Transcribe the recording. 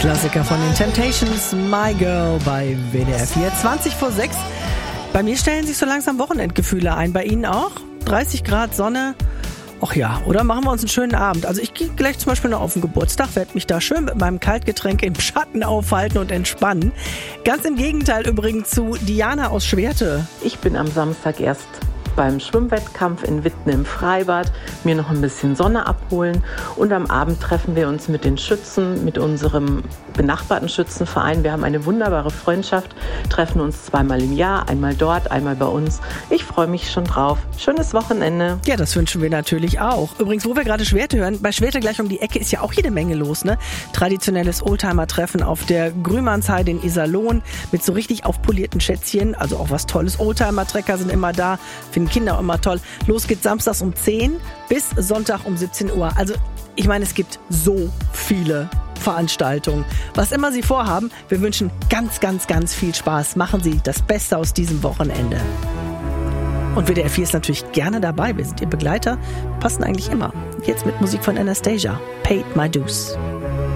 Klassiker von den Temptations, My Girl bei WDR 4, 20 vor 6. Bei mir stellen sich so langsam Wochenendgefühle ein. Bei Ihnen auch? 30 Grad Sonne? Ach ja, oder machen wir uns einen schönen Abend. Also ich gehe gleich zum Beispiel noch auf den Geburtstag, werde mich da schön mit meinem Kaltgetränk im Schatten aufhalten und entspannen. Ganz im Gegenteil übrigens zu Diana aus Schwerte. Ich bin am Samstag erst beim Schwimmwettkampf in Witten im Freibad, mir noch ein bisschen Sonne abholen und am Abend treffen wir uns mit den Schützen, mit unserem benachbarten Schützenverein. Wir haben eine wunderbare Freundschaft, treffen uns zweimal im Jahr, einmal dort, einmal bei uns. Ich freue mich schon drauf. Schönes Wochenende. Ja, das wünschen wir natürlich auch. Übrigens, wo wir gerade Schwerte hören, bei Schwerte gleich um die Ecke ist ja auch jede Menge los, ne? Traditionelles Oldtimer-Treffen auf der Grümannshheide in Iserlohn mit so richtig aufpolierten Schätzchen, also auch was Tolles. Oldtimer-Trecker sind immer da, finden Kinder auch immer toll. Los geht's samstags um 10 bis Sonntag um 17 Uhr. Also ich meine, es gibt so viele Veranstaltungen. Was immer Sie vorhaben, wir wünschen ganz, ganz, ganz viel Spaß. Machen Sie das Beste aus diesem Wochenende. Und WDR 4 ist natürlich gerne dabei. Wir sind Ihr Begleiter, passen eigentlich immer. Jetzt mit Musik von Anastasia. Paid My Dues.